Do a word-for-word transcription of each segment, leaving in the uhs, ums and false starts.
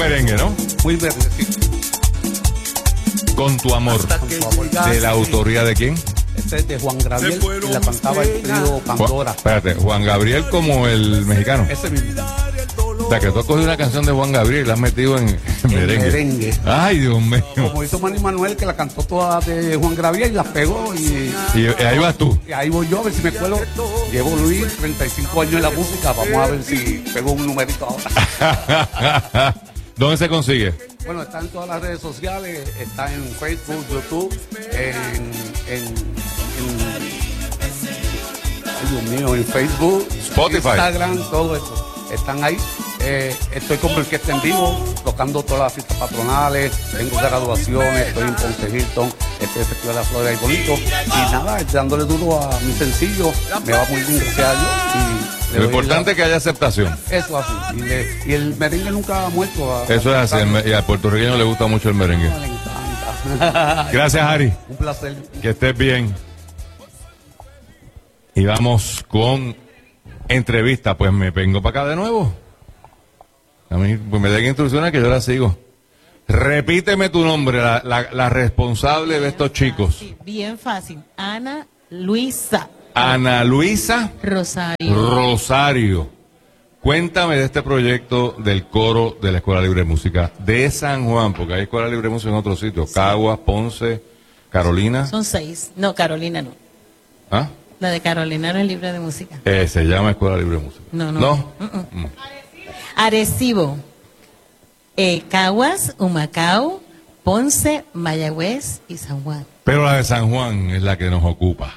merengue, ¿no? Muy merengue, sí. Con tu amor. Con tu amor. ¿De la autoría de quién? Este es de Juan Gabriel y la cantaba el trío Pandora. Juan, espérate, Juan Gabriel como el mexicano. Ese mismo. O sea, que tú has cogido una canción de Juan Gabriel y la has metido en, en merengue. merengue. Ay, Dios mío. Como hizo Manny Manuel, que la cantó toda de Juan Gabriel y la pegó. Y, y, y ahí vas tú. Y ahí voy yo, a ver si me cuelo. Llevo Luis, treinta y cinco años en la música. Vamos a ver si pego un numerito ahora. ¿Dónde se consigue? Bueno, está en todas las redes sociales. Está en Facebook, YouTube, en... en, en ay, Dios mío, en Facebook, Spotify, Instagram, todo eso. Están ahí. Eh, estoy con orquesta en vivo, tocando todas las fiestas patronales, tengo graduaciones, estoy en Ponce Hilton, estoy en Festival de la Florida y Bonito. Y nada, dándole duro a mi sencillo, me va muy bien, gracias a Dios. Y lo importante la... es que haya aceptación. Eso así. Y, le, y el merengue nunca ha muerto. A, eso a es así, el, y al puertorriqueño le gusta mucho el merengue. No, le encanta. Gracias, Ari. Un placer. Que estés bien. Y vamos con entrevista. Pues me vengo para acá de nuevo. A mí, pues me den instrucciones que yo la sigo. Repíteme tu nombre, la, la, la responsable de estos chicos. Sí, bien fácil. Ana Luisa. Ana Luisa Rosario. Rosario. Cuéntame de este proyecto del coro de la Escuela Libre de Música de San Juan, porque hay Escuela Libre de Música en otros sitios. Sí. Caguas, Ponce, Carolina. Son seis. No, Carolina no. ¿Ah? La de Carolina no es libre de música. Eh, se llama Escuela Libre de Música. No, no. ¿No? Uh -uh. Mm. Arecibo, eh, Caguas, Humacao, Ponce, Mayagüez y San Juan. Pero la de San Juan es la que nos ocupa.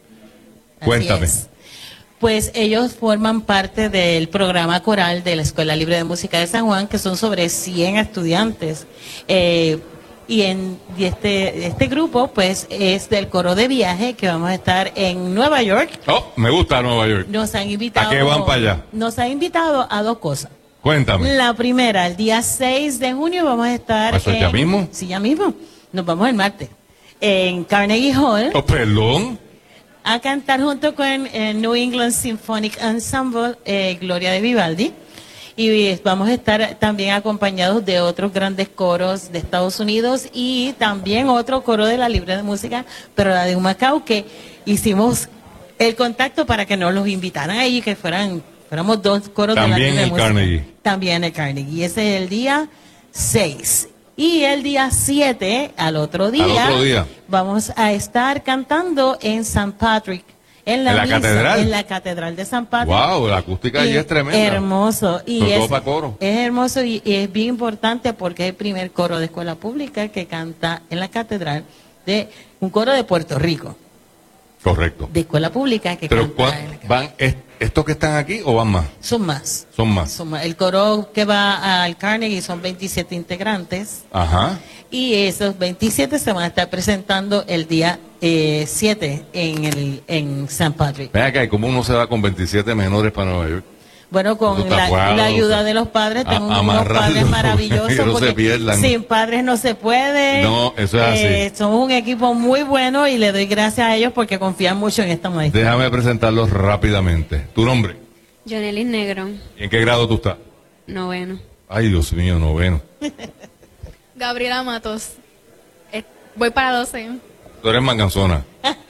Así Cuéntame. Es. Pues ellos forman parte del programa coral de la Escuela Libre de Música de San Juan, que son sobre cien estudiantes. Eh, y en y este, este grupo, pues, es del coro de viaje, que vamos a estar en Nueva York. Oh, me gusta Nueva York. Nos han invitado. ¿A qué van para allá? Nos han invitado a dos cosas. Cuéntame. La primera, el día seis de junio vamos a estar... ¿Eso en, ya mismo? Sí, ya mismo. Nos vamos el martes. En Carnegie Hall. Oh, perdón. A cantar junto con el New England Symphonic Ensemble, eh, Gloria de Vivaldi. Y vamos a estar también acompañados de otros grandes coros de Estados Unidos y también otro coro de la Libre de Música, pero la de Humacao, que hicimos el contacto para que nos los invitaran ahí, que fueran... Fuéramos dos coros también de la Libre de Música. Carnegie. También en el Carnegie. Y ese es el día seis. Y el día siete, al otro día, al otro día, vamos a estar cantando en San Patrick. En la, ¿En la misa, catedral? En la catedral de San Patrick. Wow, la acústica allí es tremenda. Hermoso. Y es, para coro. es hermoso y, y es bien importante porque es el primer coro de escuela pública que canta en la catedral, de un coro de Puerto Rico. Correcto. De escuela pública que Pero canta en la catedral. ¿van est estos que están aquí o van más? Son más. Son más. Son más. El coro que va al Carnegie son veintisiete integrantes. Ajá. Y esos veintisiete se van a estar presentando el día eh, siete en el en San Patrick. Ven acá, ¿cómo uno se va con veintisiete menores para Nueva York? Bueno, con la, guau, la ayuda o sea, de los padres, tengo unos amarrarlo, padres maravillosos. que no se pierdan. Sin padres no se puede. No, eso es eh, así. Somos un equipo muy bueno y le doy gracias a ellos porque confían mucho en esta maestra. Déjame presentarlos rápidamente. ¿Tu nombre? Jonelis Negrón. ¿Y en qué grado tú estás? Noveno. Ay, Dios mío, noveno. Gabriela Matos. Eh, voy para doce. Tú eres manganzona.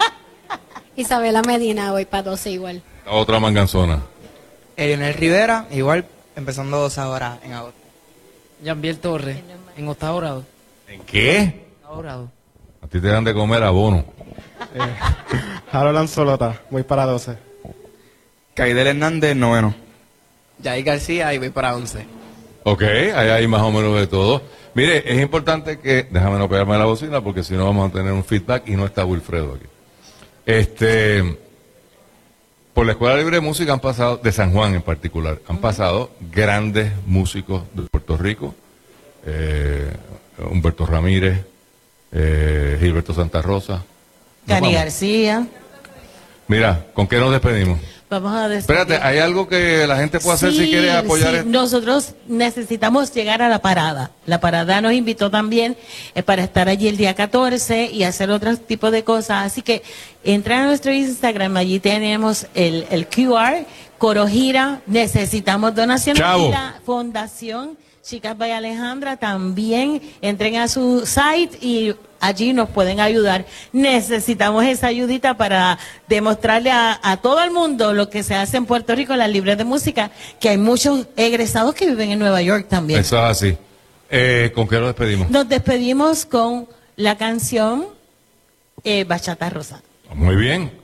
Isabela Medina, voy para doce igual. La otra manganzona. Elionel Rivera, igual empezando dos ahora en agosto. Yambiel Torres, en octavo grado. ¿En qué? Octavo grado. A ti te dan de comer abono. Eh, Harold Anzolota, voy para doce. Caidel Hernández, noveno. Yair García y voy para once. Ok, ahí hay más o menos de todo. Mire, es importante que... Déjame no pegarme la bocina porque si no vamos a tener un feedback y no está Wilfredo aquí. Este... Por la Escuela Libre de Música han pasado, de San Juan en particular, han pasado grandes músicos de Puerto Rico, eh, Humberto Ramírez, eh, Gilberto Santa Rosa. Cani García. Mira, ¿con qué nos despedimos? Vamos a despedir. Espérate, ¿hay algo que la gente puede hacer Sí, si quiere apoyar sí, esto? Nosotros necesitamos llegar a la parada. La parada nos invitó también eh, para estar allí el día catorce y hacer otro tipo de cosas. Así que entra a nuestro Instagram, allí tenemos el, el Q R, Coro Gira, necesitamos donaciones Chavo. y la Fundación Chicas by Alejandra, también entren a su site y allí nos pueden ayudar. Necesitamos esa ayudita para demostrarle a, a todo el mundo lo que se hace en Puerto Rico en las libres de música, que hay muchos egresados que viven en Nueva York también. Eso es así. Eh, ¿Con qué nos despedimos? Nos despedimos con la canción eh, Bachata Rosa. Muy bien.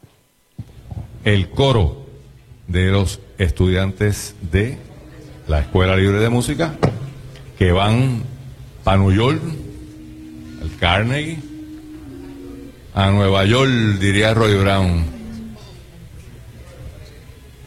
El coro de los estudiantes de la Escuela Libre de Música que van para New York, al Carnegie, a Nueva York, diría Roy Brown.